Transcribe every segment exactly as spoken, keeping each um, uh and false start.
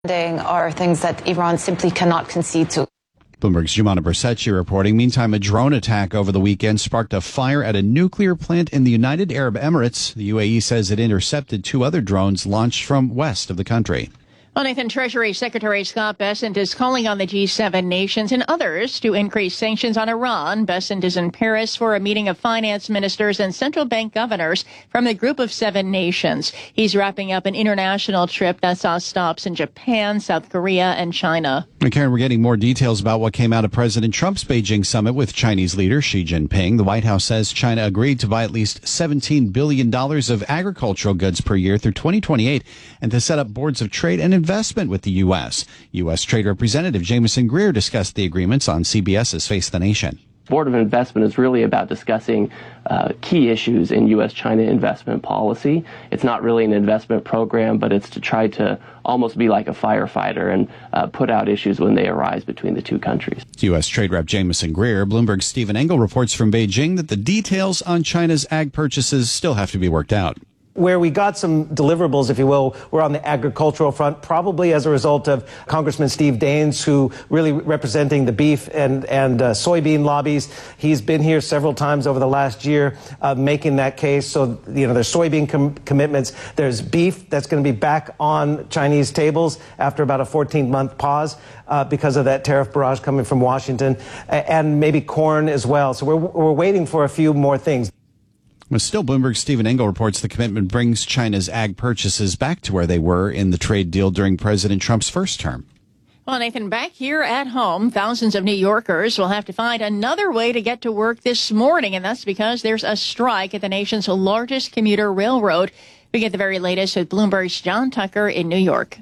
are things that Iran simply cannot concede to. Bloomberg's Jumana Bersetchi reporting. Meantime, a drone attack over the weekend sparked a fire at a nuclear plant in the United Arab Emirates. The U A E says it intercepted two other drones launched from west of the country. Well, Nathan, Treasury Secretary Scott Bessent is calling on the G seven nations and others to increase sanctions on Iran. Bessent is in Paris for a meeting of finance ministers and central bank governors from the group of seven nations. He's wrapping up an international trip that saw stops in Japan, South Korea, and China. And Karen, we're getting more details about what came out of President Trump's Beijing summit with Chinese leader Xi Jinping. The White House says China agreed to buy at least seventeen billion dollars of agricultural goods per year through twenty twenty-eight and to set up boards of trade and investment with the U S. U S. Trade Representative Jameson Greer discussed the agreements on CBS's Face the Nation. Board of Investment is really about discussing uh, key issues in U S China investment policy. It's not really an investment program, but it's to try to almost be like a firefighter and uh, put out issues when they arise between the two countries. U S. Trade Rep Jameson Greer. Bloomberg's Stephen Engel reports from Beijing that the details on China's ag purchases still have to be worked out. Where we got some deliverables, if you will, were on the agricultural front, probably as a result of Congressman Steve Daines, who really representing the beef and, and uh, soybean lobbies. He's been here several times over the last year uh, making that case. So, you know, there's soybean com- commitments. There's beef that's going to be back on Chinese tables after about a fourteen-month pause uh, because of that tariff barrage coming from Washington, and maybe corn as well. So we're, we're waiting for a few more things. But still, Bloomberg's Stephen Engel reports the commitment brings China's ag purchases back to where they were in the trade deal during President Trump's first term. Well, Nathan, back here at home, thousands of New Yorkers will have to find another way to get to work this morning, and that's because there's a strike at the nation's largest commuter railroad. We get the very latest with Bloomberg's John Tucker in New York.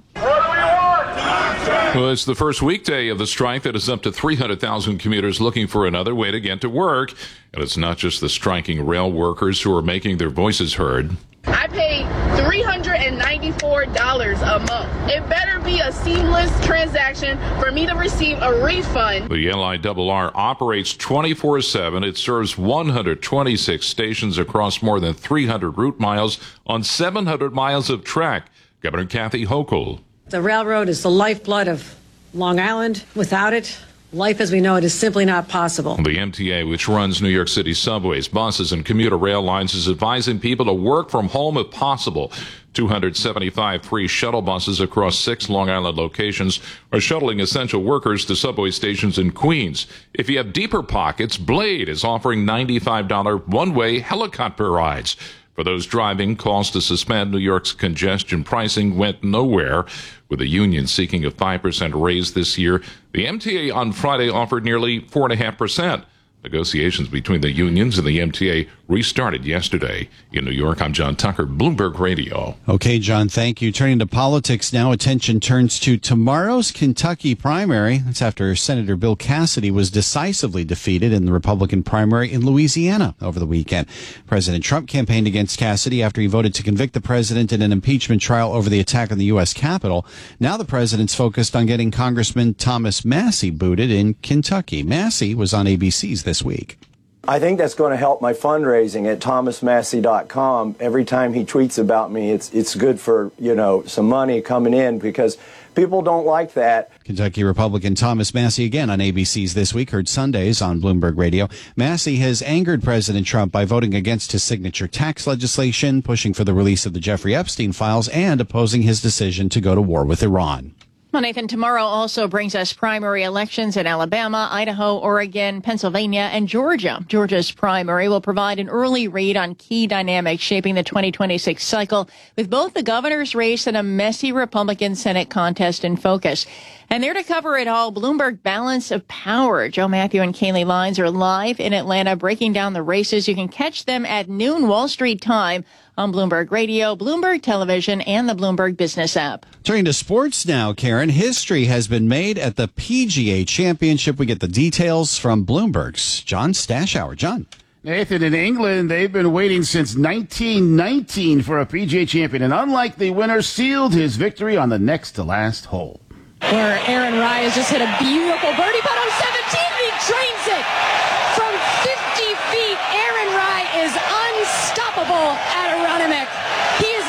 Well, it's the first weekday of the strike that is up to three hundred thousand commuters looking for another way to get to work. And it's not just the striking rail workers who are making their voices heard. I pay three hundred ninety-four dollars a month. It better be a seamless transaction for me to receive a refund. The L I R R operates twenty-four seven. It serves one hundred twenty-six stations across more than three hundred route miles on seven hundred miles of track. Governor Kathy Hochul. The railroad is the lifeblood of Long Island. Without it, life as we know it is simply not possible. The M T A, which runs New York City subways, buses, and commuter rail lines, is advising people to work from home if possible. two hundred seventy-five free shuttle buses across six Long Island locations are shuttling essential workers to subway stations in Queens. If you have deeper pockets, Blade is offering ninety-five dollars one-way helicopter rides. For those driving, calls to suspend New York's congestion pricing went nowhere. With the union seeking a five percent raise this year, the M T A on Friday offered nearly four point five percent. Negotiations between the unions and the M T A restarted yesterday. In New York, I'm John Tucker, Bloomberg Radio. Okay, John, thank you. Turning to politics now, attention turns to tomorrow's Kentucky primary. That's after Senator Bill Cassidy was decisively defeated in the Republican primary in Louisiana over the weekend. President Trump campaigned against Cassidy after he voted to convict the president in an impeachment trial over the attack on the U S Capitol. Now the president's focused on getting Congressman Thomas Massie booted in Kentucky. Massie was on A B C's this week. I think that's going to help my fundraising at thomas massie dot com. Every time he tweets about me, it's it's good for, you know, some money coming in because people don't like that. Kentucky Republican Thomas Massie again on A B C's This Week, heard Sundays on Bloomberg Radio. Massie has angered President Trump by voting against his signature tax legislation, pushing for the release of the Jeffrey Epstein files, and opposing his decision to go to war with Iran. Well, Nathan, tomorrow also brings us primary elections in Alabama, Idaho, Oregon, Pennsylvania, and Georgia. Georgia's primary will provide an early read on key dynamics shaping the twenty twenty-six cycle, with both the governor's race and a messy Republican Senate contest in focus. And there to cover it all, Bloomberg Balance of Power. Joe Matthew and Kaylee Lines are live in Atlanta breaking down the races. You can catch them at noon Wall Street time on Bloomberg Radio, Bloomberg Television, and the Bloomberg Business app. Turning to sports now, Karen. History has been made at the P G A Championship. We get the details from Bloomberg's John Stashower. John. Nathan, in England, they've been waiting since nineteen nineteen for a P G A champion, and unlike the winner, sealed his victory on the next-to-last hole. Where Aaron Rai has just hit a beautiful birdie putt on seventeen, and he drains it from fifty feet. Aaron Rai is unstoppable at Aronimink. He is nine under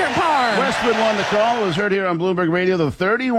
under par. Westwood won the call. It was heard here on Bloomberg Radio. The thirty-one